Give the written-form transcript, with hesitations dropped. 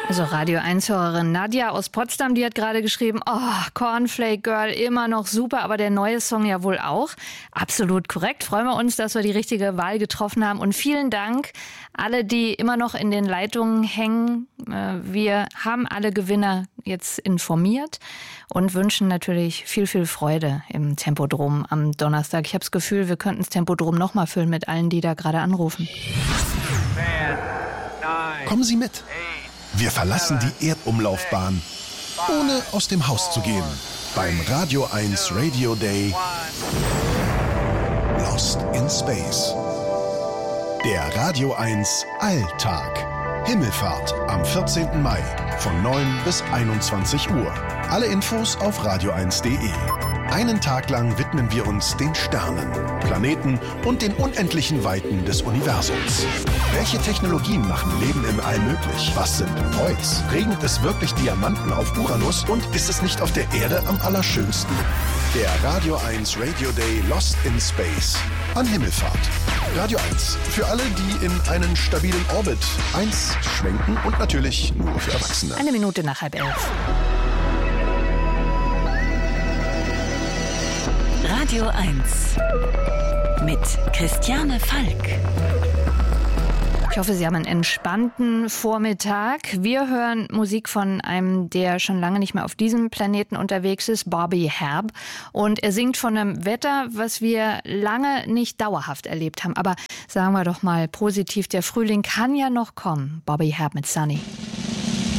Also Radio 1-Hörerin Nadja aus Potsdam, die hat gerade geschrieben, Cornflake Girl, immer noch super, aber der neue Song ja wohl auch. Absolut korrekt. Freuen wir uns, dass wir die richtige Wahl getroffen haben. Und vielen Dank alle, die immer noch in den Leitungen hängen. Wir haben alle Gewinner jetzt informiert und wünschen natürlich viel, viel Freude im Tempodrom am Donnerstag. Ich habe das Gefühl, wir könnten das Tempodrom noch mal füllen mit allen, die da gerade anrufen. Kommen Sie mit. Wir verlassen die Erdumlaufbahn, ohne aus dem Haus zu gehen. Beim Radio 1 Radio Day Lost in Space. Der Radio 1 Alltag. Himmelfahrt am 14. Mai von 9 bis 21 Uhr. Alle Infos auf radio1.de. Einen Tag lang widmen wir uns den Sternen, Planeten und den unendlichen Weiten des Universums. Welche Technologien machen Leben im All möglich? Was sind Voids? Regnet es wirklich Diamanten auf Uranus? Und ist es nicht auf der Erde am allerschönsten? Der Radio 1 Radio Day Lost in Space an Himmelfahrt. Radio 1 für alle, die in einen stabilen Orbit 1 schwenken und natürlich nur für Erwachsene. 1 Minute nach 10:30. Radio 1 mit Christiane Falk. Ich hoffe, Sie haben einen entspannten Vormittag. Wir hören Musik von einem, der schon lange nicht mehr auf diesem Planeten unterwegs ist, Bobby Herb. Und er singt von einem Wetter, was wir lange nicht dauerhaft erlebt haben. Aber sagen wir doch mal positiv, der Frühling kann ja noch kommen. Bobby Herb mit Sunny.